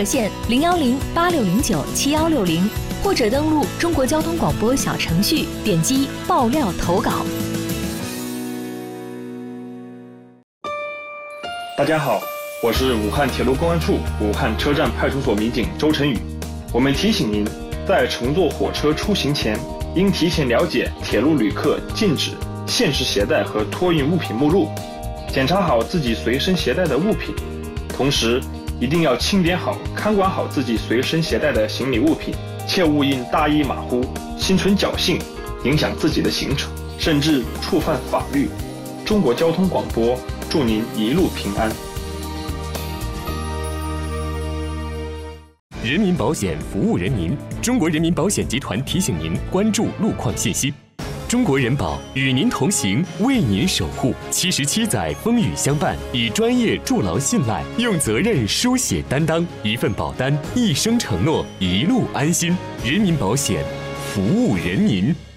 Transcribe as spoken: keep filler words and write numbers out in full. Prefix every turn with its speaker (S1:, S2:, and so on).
S1: 热线零幺零八六零九七幺六零，或者登录中国交通广播小程序，点击爆料投稿。
S2: 大家好，我是武汉铁路公安处武汉车站派出所民警周晨宇。我们提醒您，在乘坐火车出行前，应提前了解铁路旅客禁止限时携带和托运物品目录，检查好自己随身携带的物品，同时一定要清点好、看管好自己随身携带的行李物品，切勿因大意马虎、心存侥幸，影响自己的行程，甚至触犯法律。中国交通广播祝您一路平安。
S3: 人民保险服务人民，中国人民保险集团提醒您关注路况信息。中国人保与您同行，为您守护。七十七载风雨相伴，以专业筑牢信赖，用责任书写担当。一份保单，一生承诺，一路安心。人民保险，服务人民。